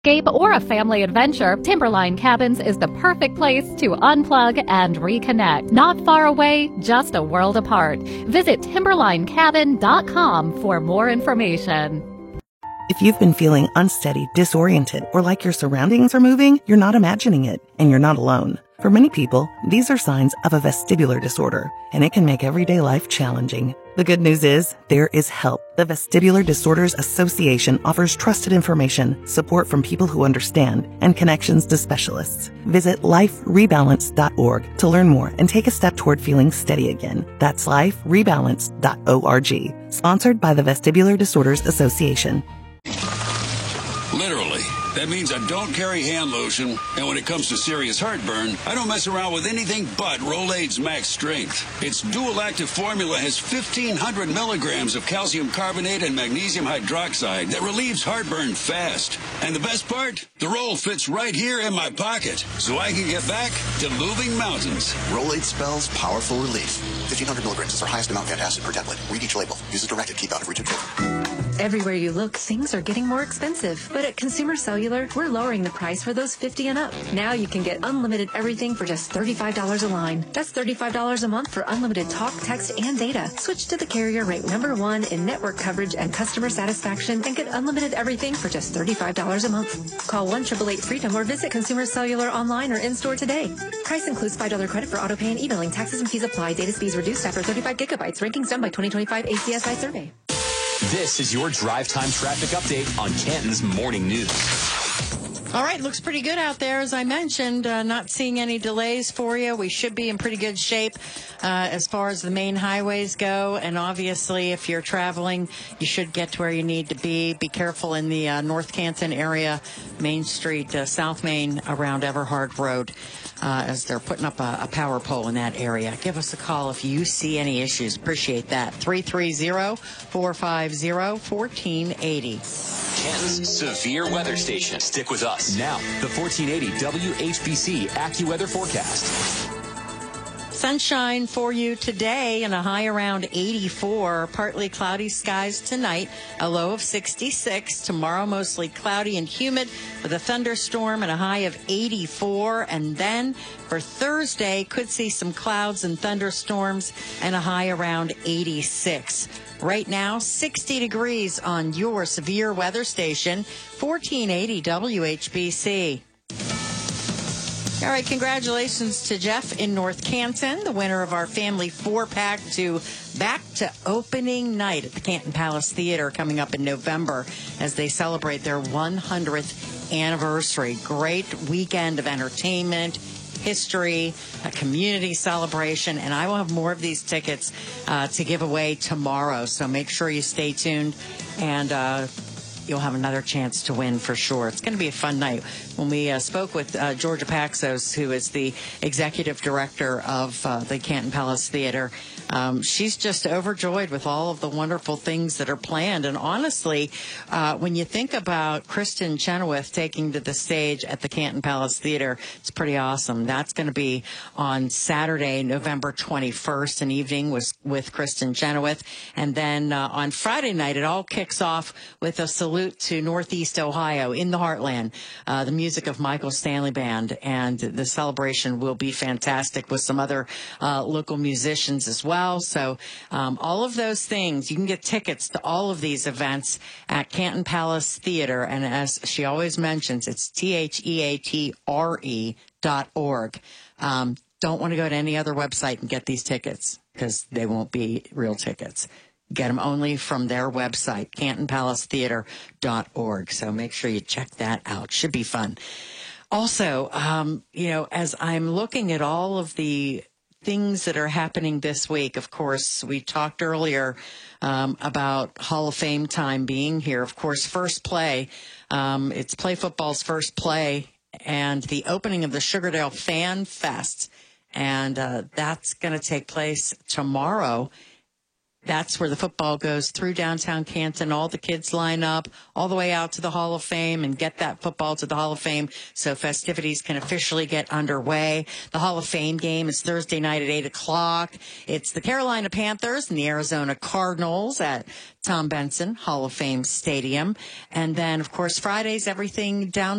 Escape or a family adventure, Timberline Cabins is the perfect place to unplug and reconnect. Not far away, just a world apart. Visit timberlinecabin.com for more information. If you've been feeling unsteady, disoriented, or like your surroundings are moving, you're not imagining it, and you're not alone. For many people, these are signs of a vestibular disorder, and it can make everyday life challenging. The good news is, there is help. The Vestibular Disorders Association offers trusted information, support from people who understand, and connections to specialists. Visit liferebalance.org to learn more and take a step toward feeling steady again. That's liferebalance.org. Sponsored by the Vestibular Disorders Association. Literally. That means I don't carry hand lotion, and when it comes to serious heartburn, I don't mess around with anything but Rolaids Max Strength. Its dual-active formula has 1,500 milligrams of calcium carbonate and magnesium hydroxide that relieves heartburn fast. And the best part? The roll fits right here in my pocket, so I can get back to moving mountains. Rolaids spells powerful relief. 1,500 milligrams is our highest amount of antacid per tablet. Read each label. Use as directed. Keep out of reach of children. Everywhere you look, things are getting more expensive. But at Consumer Cellular, we're lowering the price for those 50 and up. Now you can get unlimited everything for just $35 a line. That's $35 a month for unlimited talk, text, and data. Switch to the carrier ranked #1 in network coverage and customer satisfaction and get unlimited everything for just $35 a month. Call 1-888-FREEDOM or visit Consumer Cellular online or in-store today. Price includes $5 credit for auto pay and emailing. Taxes and fees apply. Data speeds reduced after 35 gigabytes. Rankings done by 2025 ACSI survey. This is your Drive Time traffic update on Canton's Morning News. All right, looks pretty good out there, as I mentioned. Not seeing any delays for you. We should be in pretty good shape as far as the main highways go. And obviously, if you're traveling, you should get to where you need to be. Be careful in the North Canton area, Main Street, South Main, around Everhard Road, as they're putting up a power pole in that area. Give us a call if you see any issues. Appreciate that. 330-450-1480. Canton's severe weather station. Stick with us. Now, the 1480 WHBC AccuWeather forecast. Sunshine for you today and a high around 84. Partly cloudy skies tonight, a low of 66. Tomorrow, mostly cloudy and humid with a thunderstorm and a high of 84. And then for Thursday, could see some clouds and thunderstorms and a high around 86. Right now, 60 degrees on your severe weather station, 1480 WHBC. All right, congratulations to Jeff in North Canton, the winner of our family 4-pack to Back to Opening Night at the Canton Palace Theater coming up in November as they celebrate their 100th anniversary. Great weekend of entertainment, history, a community celebration, and I will have more of these tickets to give away tomorrow. So make sure you stay tuned, and you'll have another chance to win for sure. It's going to be a fun night. When we spoke with Georgia Paxos, who is the executive director of the Canton Palace Theater, she's just overjoyed with all of the wonderful things that are planned. And honestly, when you think about Kristin Chenoweth taking to the stage at the Canton Palace Theater, it's pretty awesome. That's going to be on Saturday, November 21st, an evening with Kristin Chenoweth. And then on Friday night, it all kicks off with a salute to Northeast Ohio in the heartland, the music of Michael Stanley Band. And the celebration will be fantastic with some other local musicians as well. So all of those things, you can get tickets to all of these events at Canton Palace Theater. And as she always mentions, it's THEATRE.org. Don't want to go to any other website and get these tickets because they won't be real tickets. Get them only from their website, CantonPalaceTheater.org. So make sure you check that out. Should be fun. Also, as I'm looking at all of the things that are happening this week, of course, we talked earlier about Hall of Fame time being here. Of course, first play, it's Play Football's first play and the opening of the Sugardale Fan Fest. And that's going to take place tomorrow That's where the football goes through downtown Canton. All the kids line up all the way out to the Hall of Fame and get that football to the Hall of Fame so festivities can officially get underway. The Hall of Fame game is Thursday night at 8 o'clock. It's the Carolina Panthers and the Arizona Cardinals at Tom Benson Hall of Fame Stadium. And then, of course, Friday's everything down